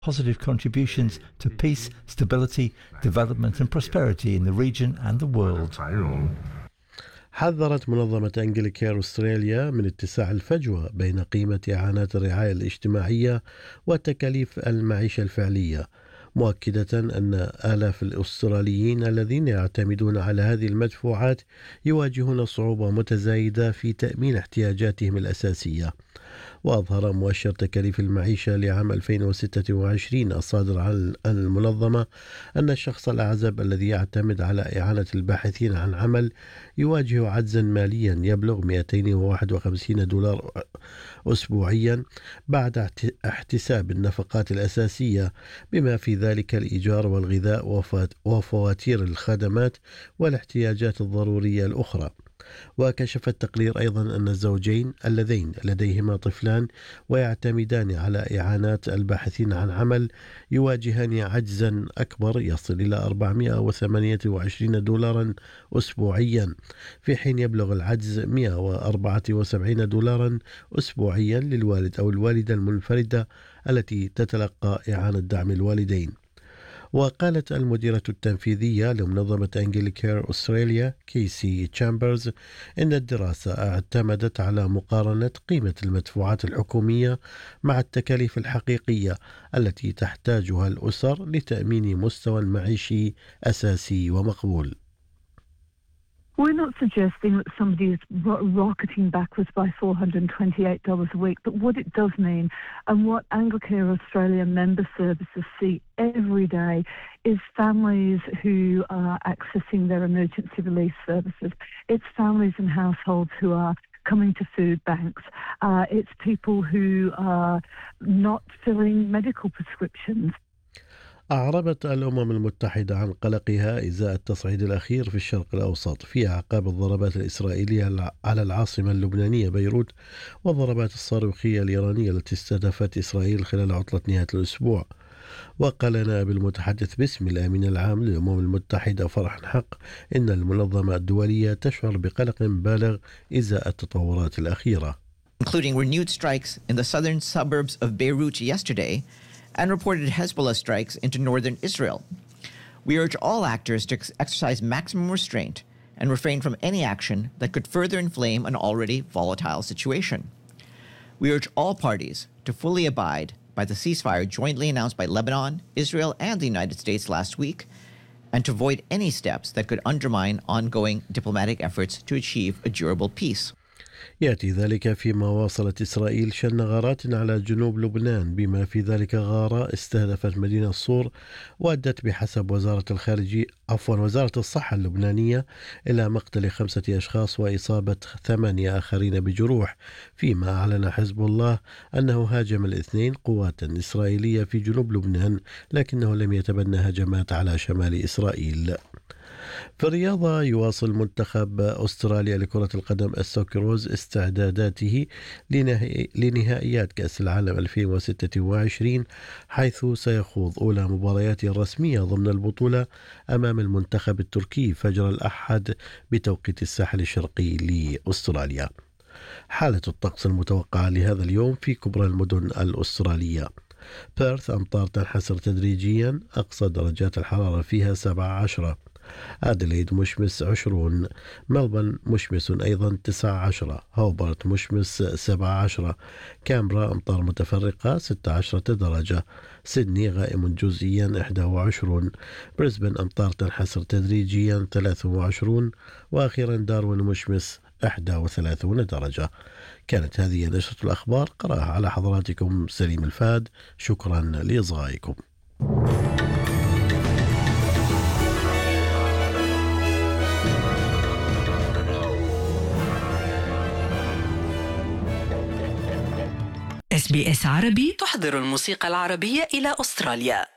positive contributions to peace, stability, development and prosperity in the region and the world. حذرت منظمة أنجل كير أستراليا من اتساع الفجوة بين قيمة إعانات الرعاية الاجتماعية وتكاليف المعيشة الفعلية، مؤكدة أن آلاف الأستراليين الذين يعتمدون على هذه المدفوعات يواجهون صعوبة متزايدة في تأمين احتياجاتهم الأساسية. وأظهر مؤشر تكاليف المعيشة لعام 2026 الصادر عن المنظمة أن الشخص الأعزب الذي يعتمد على إعانة الباحثين عن عمل يواجه عجزا ماليا يبلغ $251 أسبوعيا بعد احتساب النفقات الأساسية، بما في ذلك الإيجار والغذاء وفواتير الخدمات والاحتياجات الضرورية الأخرى. وكشف التقرير أيضا أن الزوجين اللذين لديهما طفلان ويعتمدان على إعانات الباحثين عن عمل يواجهان عجزا أكبر يصل إلى $428 أسبوعيا، في حين يبلغ العجز $174 أسبوعيا للوالد أو الوالدة المنفردة التي تتلقى إعانة دعم الوالدين. وقالت المديرة التنفيذية لمنظمة أنجل كير أستراليا كيسي تشامبرز إن الدراسة اعتمدت على مقارنة قيمة المدفوعات الحكومية مع التكاليف الحقيقية التي تحتاجها الأسر لتأمين مستوى معيشي أساسي ومقبول. We're not suggesting that somebody is rocketing backwards by $428 a week, but what it does mean, and what Anglicare Australia member services see every day, is families who are accessing their emergency relief services. It's families and households who are coming to food banks. It's people who are not filling medical prescriptions. أعربت الأمم المتحدة عن قلقها إزاء التصعيد الأخير في الشرق الأوسط في أعقاب الضربات الإسرائيلية على العاصمة اللبنانية بيروت والضربات الصاروخية الإيرانية التي استهدفت إسرائيل خلال عطلة نهاية الأسبوع. وقال نائب المتحدث باسم الأمين العام للأمم المتحدة فرح حق إن المنظمة الدولية تشعر بقلق بالغ إزاء التطورات الأخيرة. Including renewed strikes in the southern suburbs of Beirut yesterday and reported Hezbollah strikes into northern Israel. We urge all actors to exercise maximum restraint and refrain from any action that could further inflame an already volatile situation. We urge all parties to fully abide by the ceasefire jointly announced by Lebanon, Israel, and the United States last week, and to avoid any steps that could undermine ongoing diplomatic efforts to achieve a durable peace. يأتي ذلك فيما واصلت إسرائيل شن غارات على جنوب لبنان، بما في ذلك غارة استهدفت مدينة صور وأدت بحسب وزارة الصحة اللبنانية إلى مقتل 5 أشخاص وإصابة 8 آخرين بجروح، فيما أعلن حزب الله أنه هاجم الاثنين قوات إسرائيلية في جنوب لبنان، لكنه لم يتبنى هجمات على شمال إسرائيل. في الرياضة، يواصل منتخب أستراليا لكرة القدم السوكروز استعداداته لنهائيات كأس العالم 2026، حيث سيخوض أولى مبارياته الرسمية ضمن البطولة أمام المنتخب التركي فجر الأحد بتوقيت الساحل الشرقي لأستراليا. حالة الطقس المتوقعة لهذا اليوم في كبرى المدن الأسترالية: بيرث أمطار تنحسر تدريجيا، أقصى درجات الحرارة فيها 17. أديلايد مشمس 20. ملبورن مشمس أيضا 19. هوبارت مشمس 17. كامبرا أمطار متفرقة 16 درجة. سيدني غائم جزئيا 21. بريسبن أمطار تنحسر تدريجيا 23. وأخيرا داروين مشمس 31 درجة. كانت هذه نشرة الأخبار، قرأها على حضراتكم سليم الفهد. شكرا لإصغائكم. SBS عربي تحضر الموسيقى العربية إلى أستراليا.